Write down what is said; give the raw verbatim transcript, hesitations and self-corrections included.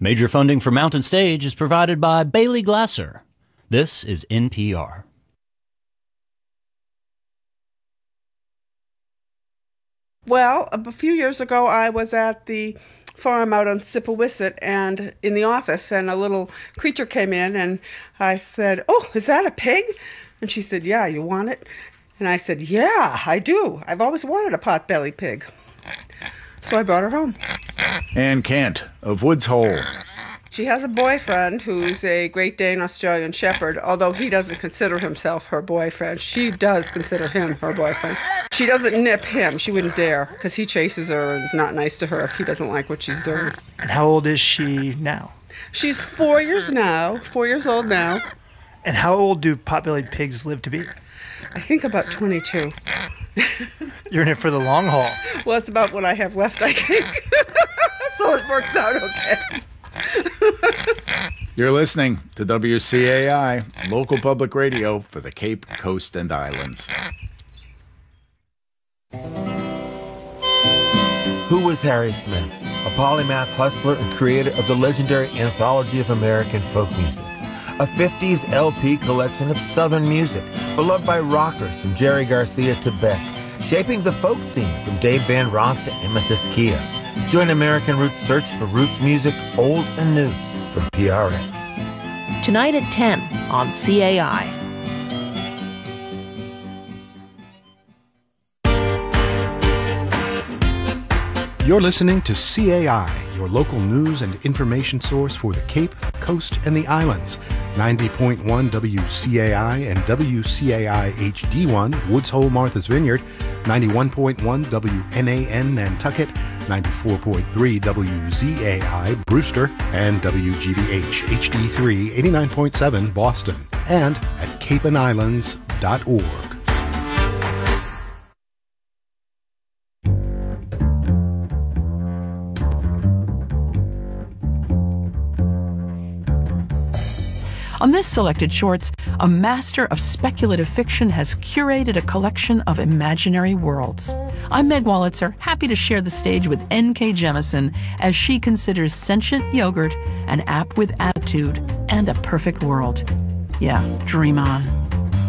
Major funding for Mountain Stage is provided by Bailey Glasser. This is N P R. Well, a few years ago, I was at the farm out on Sippawisset and in the office, and a little creature came in, and I said, "Oh, is that a pig?" And she said, "Yeah, you want it?" And I said, "Yeah, I do. I've always wanted a pot-bellied pig." So I brought her home. Ann Kent of Woods Hole. She has a boyfriend who's a Great Dane Australian Shepherd, although he doesn't consider himself her boyfriend. She does consider him her boyfriend. She doesn't nip him. She wouldn't dare, because he chases her and is not nice to her if he doesn't like what she's doing. And how old is she now? She's four years now, four years old now. And how old do pot-bellied pigs live to be? I think about twenty-two. You're in it for the long haul. Well, it's about what I have left, I think. So it works out okay. You're listening to W C A I, local public radio for the Cape, Coast, and Islands. Who was Harry Smith? A polymath hustler and creator of the legendary Anthology of American Folk Music, a fifties L P collection of Southern music, beloved by rockers from Jerry Garcia to Beck, shaping the folk scene from Dave Van Ronk to Amethyst Kia. Join American Roots' search for roots music, old and new, from P R X. Tonight at ten on C A I. You're listening to C A I, your local news and information source for the Cape, Coast, and the Islands. ninety point one W C A I and W C A I H D one, Woods Hole, Martha's Vineyard, ninety-one point one W N A N Nantucket, ninety-four point three W Z A I Brewster, and W G B H H D three, eighty-nine point seven Boston, and at cape and islands dot org. On this selected shorts, a master of speculative fiction has curated a collection of imaginary worlds. I'm Meg Wolitzer, happy to share the stage with N K Jemisin as she considers sentient yogurt an app with attitude and a perfect world. Yeah, dream on.